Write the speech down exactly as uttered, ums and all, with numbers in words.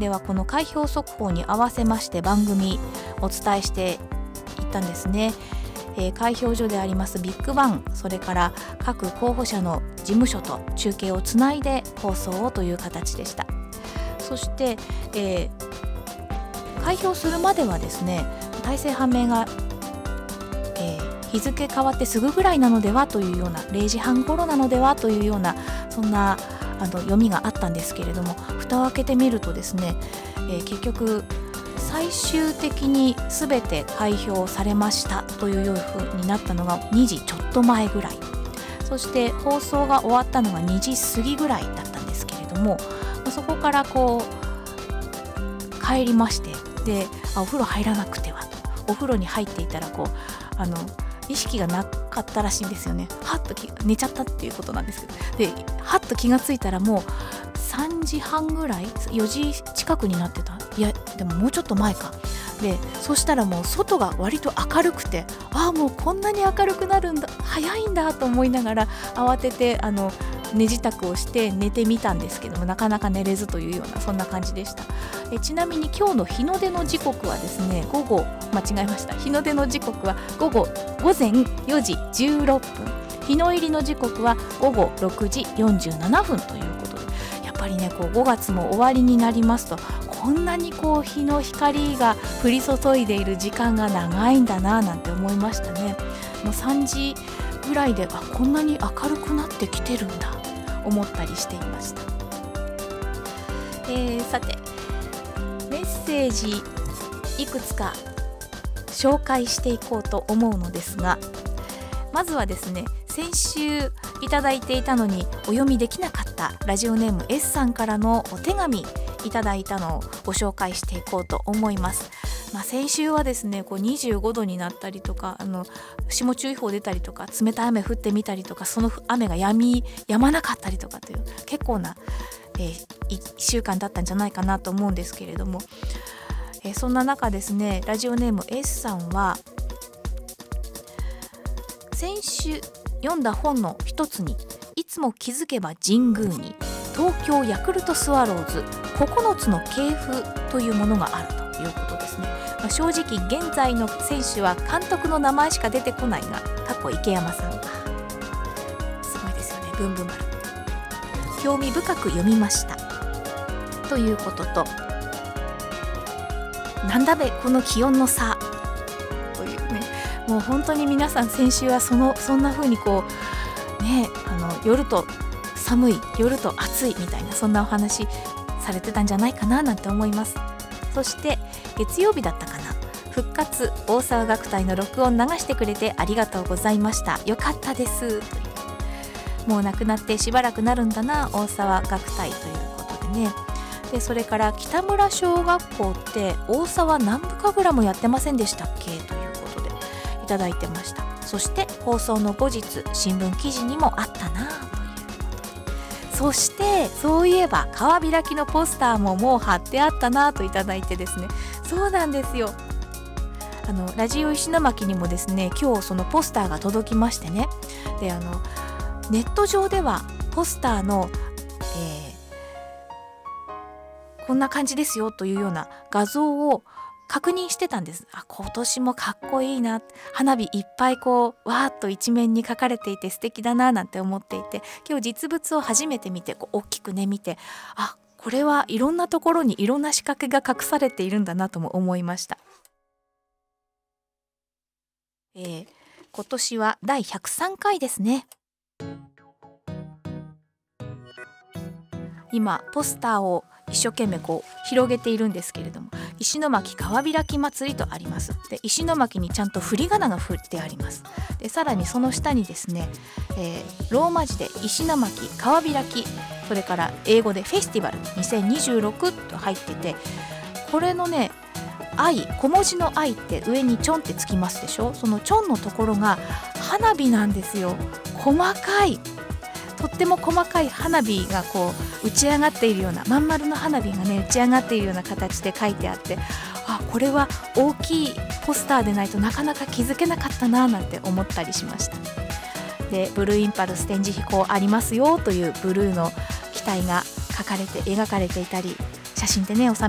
ではこの開票速報に合わせまして番組お伝えしていったんですね。えー、開票所でありますビッグバン、それから各候補者の事務所と中継をつないで放送をという形でした。そして、えー、開票するまではですね、大勢判明が、えー、日付変わってすぐぐらいなのではというような、れいじはん頃なのではというような、そんなあの読みがあったんですけれども、蓋を開けてみるとですね、えー、結局最終的に全て開票されましたというふうになったのがにじちょっと前ぐらい、そして放送が終わったのがにじ過ぎぐらいだったんですけれども、そこからこう帰りまして、であお風呂入らなくてはと、お風呂に入っていたらこうあの意識がなかったらしいんですよね。はっと寝ちゃったっていうことなんですけど、ではっと気がついたらもうさんじはんぐらい、よじ近くになってた、いやでももうちょっと前かで、そしたらもう外が割と明るくて、ああもうこんなに明るくなるんだ、早いんだと思いながら慌ててあの寝支度をして寝てみたんですけども、なかなか寝れずというようなそんな感じでした。えちなみに今日の日の出の時刻はですね、午後間違えました、日の出の時刻は午後午前よじじゅうろっぷん、日の入りの時刻は午後ろくじよんじゅうななふんということで、やっぱりねこうごがつも終わりになりますと、こんなにこう日の光が降り注いでいる時間が長いんだななんて思いましたね。もうさんじぐらいで、あこんなに明るくなってきてるんだ思ったりしていました。えー、さてメッセージいくつか紹介していこうと思うのですが、まずはですね、先週いただいていたのにお読みできなかったラジオネーム S さんからのお手紙いただいたのをご紹介していこうと思います。まあ、先週はですねこうにじゅうごどになったりとか、あの霜注意報出たりとか、冷たい雨降ってみたりとか、その雨がやみやまなかったりとかという結構な、えー、いっしゅうかんだったんじゃないかなと思うんですけれども、えー、そんな中ですね、ラジオネーム S さんは先週読んだ本の一つに、いつも気づけば神宮に東京ヤクルトスワローズここのつの系譜というものがあるということですね。まあ、正直現在の選手は監督の名前しか出てこないが、かっこ池山さん、すごいですよね、ブンブン丸。興味深く読みましたということと、なんだべこの気温の差というね、もう本当に皆さん先週はそのそんな風にこうね、あの夜と寒い、夜と暑いみたいな、そんなお話されてたんじゃないかななんて思います。そして月曜日だったかな、復活大沢楽隊の録音流してくれてありがとうございました、よかったですという、もう亡くなってしばらくなるんだな大沢楽隊ということでね。でそれから北村小学校って大沢南部神楽もやってませんでしたっけということでいただいてました。そして放送の後日新聞記事にもあったなということで、そしてそういえば川開きのポスターももう貼ってあったなといただいてですね、そうなんですよ、あのラジオ石巻にもですね今日そのポスターが届きましてね、であのネット上ではポスターの、えーこんな感じですよというような画像を確認してたんです。あ、今年もかっこいいな、花火いっぱいこうわーっと一面に描かれていて素敵だななんて思っていて、今日実物を初めて見てこう大きくね見て、あ、これはいろんなところにいろんな仕掛けが隠されているんだなとも思いました。えー、今年はだいひゃくさんかいですね。今ポスターを一生懸命こう広げているんですけれども、石巻川開き祭りとあります。で石巻にちゃんと振り仮名が振ってあります。でさらにその下にですね、えー、ローマ字で石巻川開き、それから英語でフェスティバルにせんにじゅうろくと入ってて、これのね愛、小文字の愛って上にちょんってつきますでしょ。そのちょんのところが花火なんですよ。細かい、とっても細かい花火がこう打ち上がっているような、まん丸の花火がね打ち上がっているような形で書いてあって、あ、これは大きいポスターでないとなかなか気づけなかったななんて思ったりしました。でブルーインパルス展示飛行ありますよというブルーの機体が描かれて描かれていたり、写真でね収め